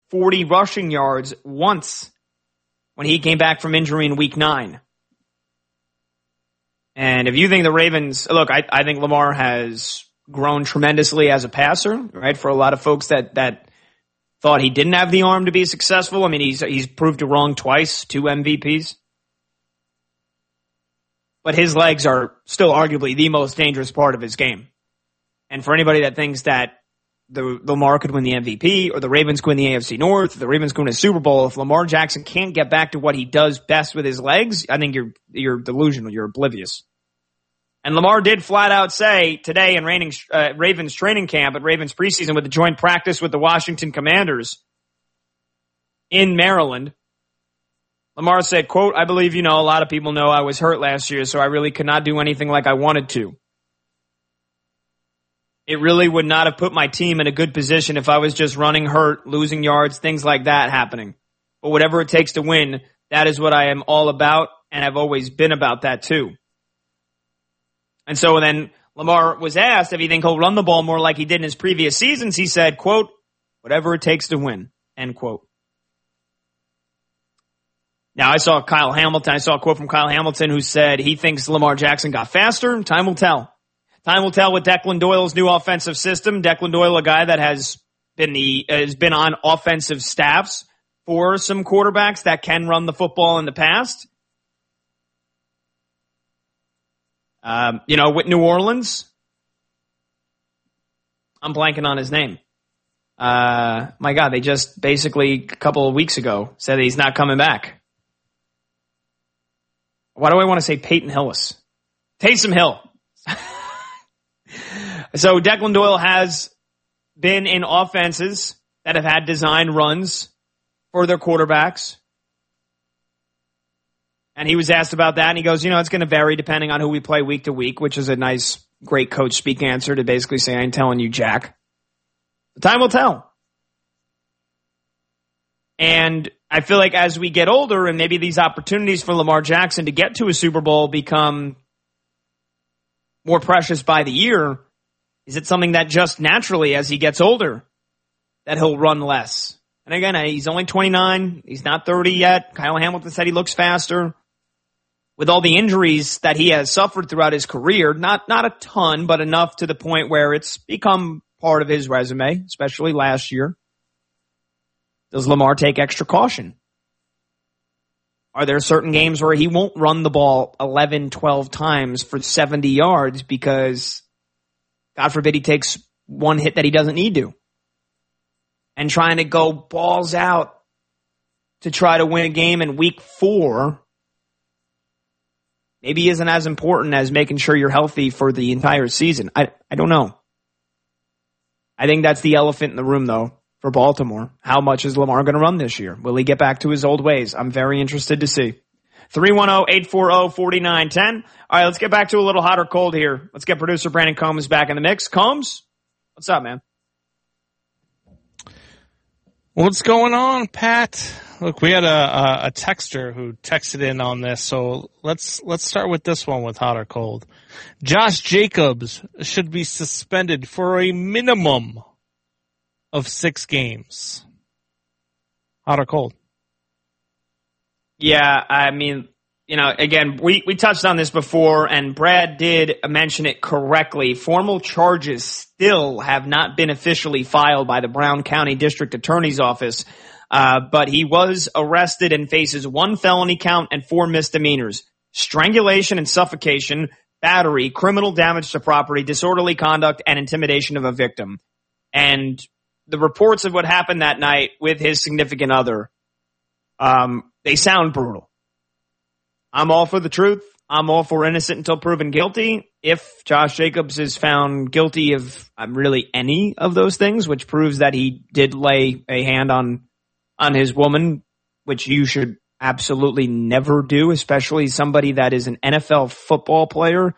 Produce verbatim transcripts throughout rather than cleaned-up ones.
forty rushing yards once when he came back from injury in week nine. And if you think the Ravens, look, I, I think Lamar has grown tremendously as a passer, right? For a lot of folks that, that thought he didn't have the arm to be successful. I mean, he's, he's proved it wrong twice, two M V Ps. But his legs are still arguably the most dangerous part of his game. And for anybody that thinks that the Lamar could win the M V P or the Ravens could win the A F C North, or the Ravens could win a Super Bowl, if Lamar Jackson can't get back to what he does best with his legs, I think you're you're delusional, you're oblivious. And Lamar did flat out say today in Ravens, uh, Ravens training camp at Ravens preseason with the joint practice with the Washington Commanders in Maryland, Lamar said, quote, "I believe you know, a lot of people know I was hurt last year, so I really could not do anything like I wanted to. It really would not have put my team in a good position if I was just running hurt, losing yards, things like that happening. But whatever it takes to win, that is what I am all about, and I've always been about that too." And so then Lamar was asked if he think he'll run the ball more like he did in his previous seasons. He said, quote, "Whatever it takes to win," end quote. Now, I saw Kyle Hamilton. I saw a quote from Kyle Hamilton who said he thinks Lamar Jackson got faster. Time will tell. Time will tell with Declan Doyle's new offensive system. Declan Doyle, a guy that has been the has been on offensive staffs for some quarterbacks that can run the football in the past. Um, you know, with New Orleans, I'm blanking on his name. Uh, my God, they just basically a couple of weeks ago said that he's not coming back. Why do I want to say Peyton Hillis? Taysom Hill. So Declan Doyle has been in offenses that have had design runs for their quarterbacks. And he was asked about that, and he goes, you know, it's going to vary depending on who we play week to week, which is a nice, great coach speak answer to basically say, I ain't telling you jack. The time will tell. And I feel like as we get older and maybe these opportunities for Lamar Jackson to get to a Super Bowl become more precious by the year, is it something that just naturally as he gets older that he'll run less? And again, he's only twenty-nine. He's not thirty yet. Kyle Hamilton said he looks faster. With all the injuries that he has suffered throughout his career, not not a ton, but enough to the point where it's become part of his resume, especially last year. Does Lamar take extra caution? Are there certain games where he won't run the ball eleven, twelve times for seventy yards because, God forbid, he takes one hit that he doesn't need to? And trying to go balls out to try to win a game in week four maybe isn't as important as making sure you're healthy for the entire season. I I don't know. I think that's the elephant in the room, though, for Baltimore. How much is Lamar going to run this year? Will he get back to his old ways? I'm very interested to see. three one zero, eight four zero, four nine one zero. All right, let's get back to a little hot or cold here. Let's get producer Brandon Combs back in the mix. Combs, what's up, man? What's going on, Pat? Look, we had a, a, a texter who texted in on this, so let's let's start with this one with hot or cold. Josh Jacobs should be suspended for a minimum of six games. Hot or cold? Yeah, I mean, you know, again, we, we touched on this before, and Brad did mention it correctly. Formal charges still have not been officially filed by the Brown County District Attorney's Office, uh, but he was arrested and faces one felony count and four misdemeanors: strangulation and suffocation, battery, criminal damage to property, disorderly conduct, and intimidation of a victim. And the reports of what happened that night with his significant other, um, they sound brutal. I'm all for the truth. I'm all for innocent until proven guilty. If Josh Jacobs is found guilty of um, really any of those things, which proves that he did lay a hand on on his woman, which you should absolutely never do, especially somebody that is an N F L football player.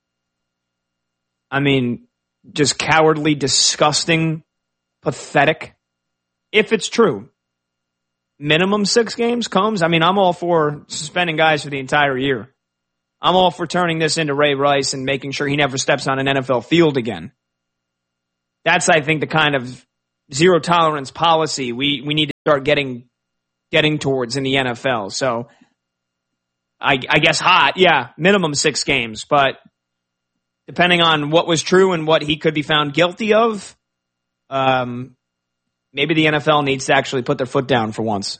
I mean, just cowardly, disgusting, pathetic. If it's true. Minimum six games comes. I mean, I'm all for suspending guys for the entire year. I'm all for turning this into Ray Rice and making sure he never steps on an N F L field again. That's, I think, the kind of zero tolerance policy we, we need to start getting getting towards in the N F L. So I, I guess hot, yeah, minimum six games. But depending on what was true and what he could be found guilty of, um, maybe the N F L needs to actually put their foot down for once.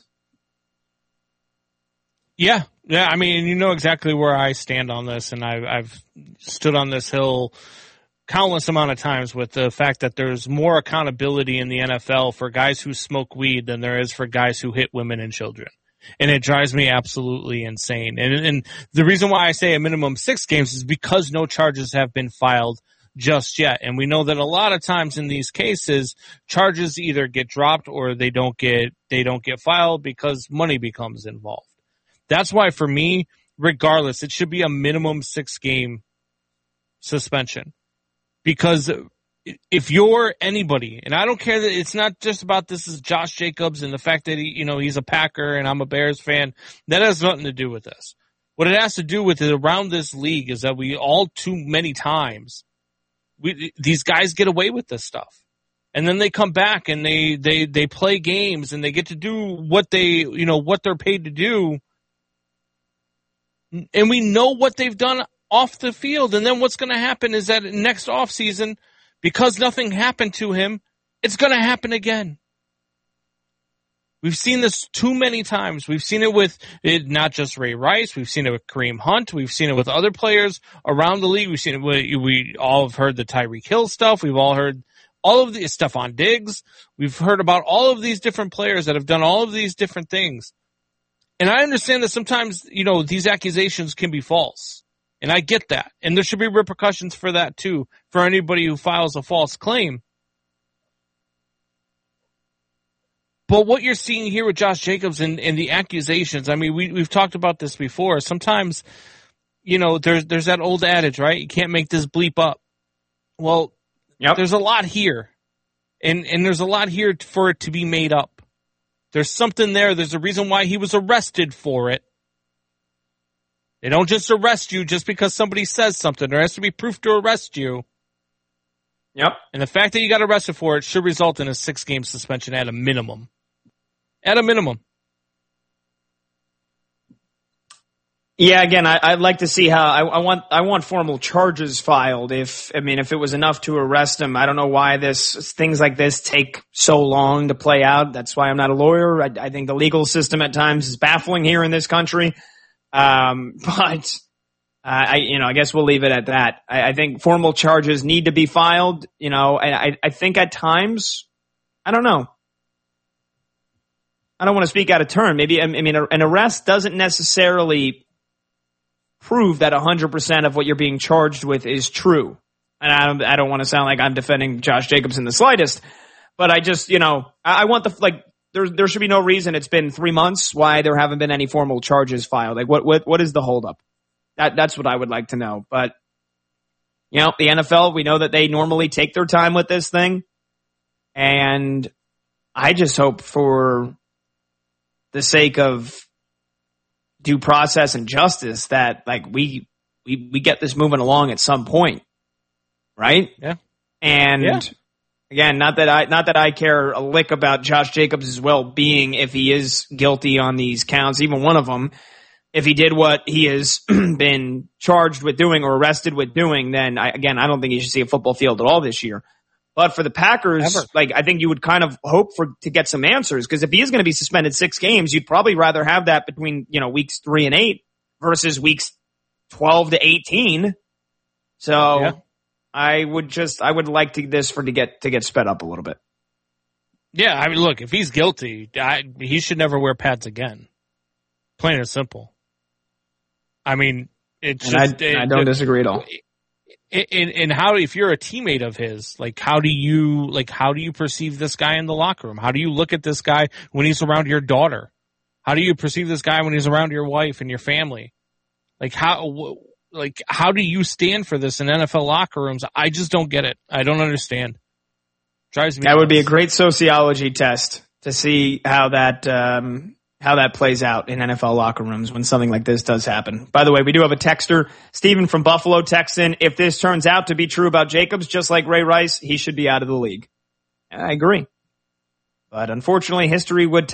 Yeah, yeah. I mean, you know exactly where I stand on this, and I've, I've stood on this hill countless amount of times with the fact that there's more accountability in the N F L for guys who smoke weed than there is for guys who hit women and children. And it drives me absolutely insane. And, and the reason why I say a minimum six games is because no charges have been filed just yet. And we know that a lot of times in these cases, charges either get dropped or they don't get, they don't get filed because money becomes involved. That's why for me, regardless, it should be a minimum six game suspension. Because if you're anybody, and I don't care that it's not just about this is Josh Jacobs and the fact that he, you know, he's a Packer and I'm a Bears fan, that has nothing to do with this. What it has to do with it around this league is that we all too many times, we, these guys get away with this stuff. And then they come back and they, they, they play games and they get to do what they, you know, what they're paid to do. And we know what they've done off the field. And then what's going to happen is that next offseason, because nothing happened to him, it's going to happen again. We've seen this too many times. We've seen it with it, not just Ray Rice. We've seen it with Kareem Hunt. We've seen it with other players around the league. We've seen it with, we all have heard the Tyreek Hill stuff. We've all heard all of the Stephon Diggs. We've heard about all of these different players that have done all of these different things. And I understand that sometimes, you know, these accusations can be false. And I get that. And there should be repercussions for that too, for anybody who files a false claim. But what you're seeing here with Josh Jacobs and, and the accusations, I mean, we, we've talked about this before. Sometimes, you know, there's, there's that old adage, right? You can't make this bleep up. Well, yep. There's a lot here. And, and there's a lot here for it to be made up. There's something there. There's a reason why he was arrested for it. They don't just arrest you just because somebody says something. There has to be proof to arrest you. Yep. And the fact that you got arrested for it should result in a six-game suspension at a minimum. At a minimum. Yeah, again, I, I'd like to see how I, I want. I want formal charges filed. If I mean, if it was enough to arrest him, I don't know why this things like this take so long to play out. That's why I'm not a lawyer. I, I think the legal system at times is baffling here in this country. Um, but uh, I, you know, I guess we'll leave it at that. I, I think formal charges need to be filed. You know, and I, I think at times, I don't know. I don't want to speak out of turn. Maybe I mean, an arrest doesn't necessarily prove that one hundred percent of what you're being charged with is true. And I don't, I don't want to sound like I'm defending Josh Jacobs in the slightest, but I just, you know, I, I want the, like, there, there should be no reason it's been three months why there haven't been any formal charges filed. Like, what, what, what is the holdup? That, that's what I would like to know. But, you know, the N F L, we know that they normally take their time with this thing. And I just hope for the sake of due process and justice that like we we we get this moving along at some point, right? Yeah. And yeah. Again, not that I not that I care a lick about Josh Jacobs' well-being if he is guilty on these counts, even one of them. If he did what he has been charged with doing or arrested with doing, then I, again, I don't think he should see a football field at all this year. But for the Packers, Ever. like I think you would kind of hope for to get some answers, because if he is going to be suspended six games, you'd probably rather have that between, you know, weeks three and eight versus weeks twelve to eighteen. So yeah. I would just I would like to this for to get to get sped up a little bit. Yeah, I mean, look, if he's guilty, I, he should never wear pads again. Plain and simple. I mean, it's and just, I, it, I don't it, disagree at all. And, and how, if you're a teammate of his, like, how do you, like, how do you perceive this guy in the locker room? How do you look at this guy when he's around your daughter? How do you perceive this guy when he's around your wife and your family? Like, how, like, how do you stand for this in N F L locker rooms? I just don't get it. I don't understand. Drives me. That nuts. Would be a great sociology test to see how that, um, how that plays out in N F L locker rooms when something like this does happen. By the way, we do have a texter, Steven from Buffalo, texts in, if this turns out to be true about Jacobs, just like Ray Rice, he should be out of the league. I agree. But unfortunately, history would